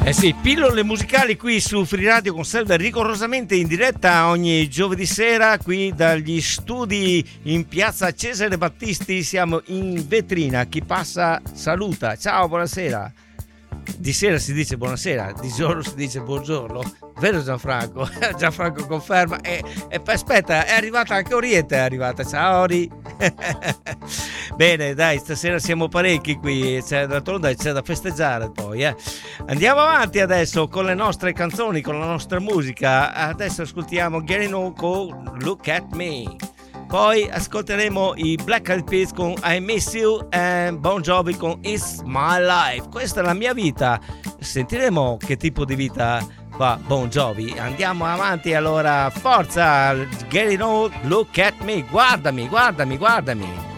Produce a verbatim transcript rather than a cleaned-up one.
Eh sì, pillole musicali qui su Free Radio con Selva, rigorosamente in diretta ogni giovedì sera qui dagli studi in piazza Cesare Battisti. Siamo in vetrina, chi passa saluta, ciao, buonasera. Di sera si dice buonasera, di giorno si dice buongiorno, vero Gianfranco? Gianfranco conferma. E, e aspetta, è arrivata anche Oriente, è arrivata, ciao Ori. Bene, dai, stasera siamo parecchi qui, c'è d'altronde c'è da festeggiare poi, eh. Andiamo avanti adesso con le nostre canzoni, con la nostra musica. Adesso ascoltiamo Getting Old con Look at Me. Poi ascolteremo i Black Eyed Peas con I Miss You e Bon Jovi con It's My Life. Questa è la mia vita. Sentiremo che tipo di vita fa Bon Jovi. Andiamo avanti allora, forza, Getting Old, Look at Me. Guardami, guardami, guardami.